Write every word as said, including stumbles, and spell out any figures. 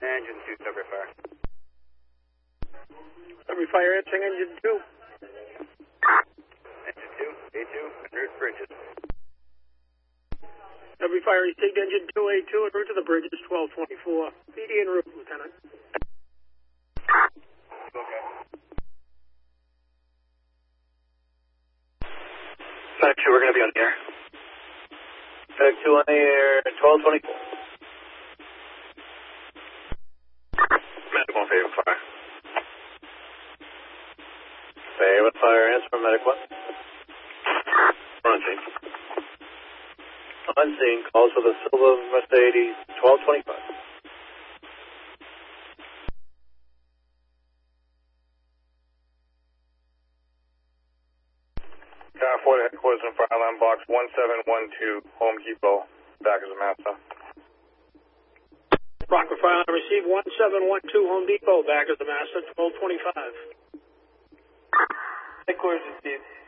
Engine two, Subway Fire. Subway Fire answering engine two. Engine two, A two, en route bridges. Subway Fire received engine two, A two, en route to the bridges, twelve twenty-four. P D en route, Lieutenant. Okay. Medic two, we're going to be on the air. Medic two on the air, twelve twenty-four. Medic one, Favorite Fire. Favorite Fire, answer from Medic one. On scene. On scene, calls for the Silver Mercedes, twelve twenty-five. California headquarters in fire line box one seven one two, Home Depot, back as a master. Rockford Fire line received one seven one two, Home Depot, back as the master, twelve twenty-five. Headquarters received.